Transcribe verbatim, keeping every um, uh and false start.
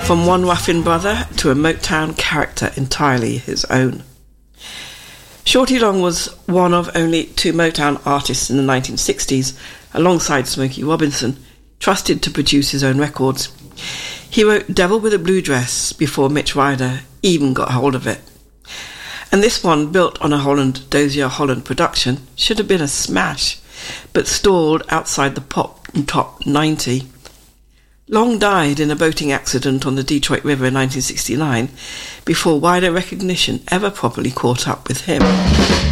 From one Ruffin brother to a Motown character entirely his own. Shorty Long was one of only two Motown artists in the nineteen sixties, alongside Smokey Robinson, trusted to produce his own records. He wrote Devil with a Blue Dress before Mitch Ryder even got hold of it. And this one, built on a Holland Dozier Holland production, should have been a smash, but stalled outside the pop top ninety. Long died in a boating accident on the Detroit River in nineteen sixty-nine, before wider recognition ever properly caught up with him.